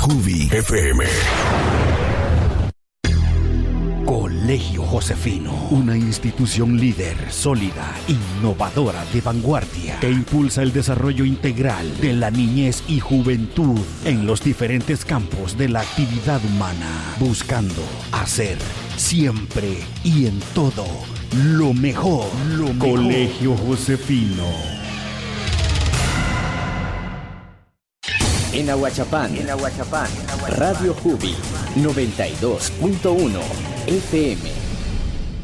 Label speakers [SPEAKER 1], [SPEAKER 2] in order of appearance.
[SPEAKER 1] Jubi FM.
[SPEAKER 2] Colegio Josefino, una institución líder, sólida, innovadora, de vanguardia, que impulsa el desarrollo integral de la niñez y juventud en los diferentes campos de la actividad humana, buscando hacer siempre y en todo lo mejor. Colegio Josefino.
[SPEAKER 3] En Ahuachapán, Radio Jubi 92.1 FM.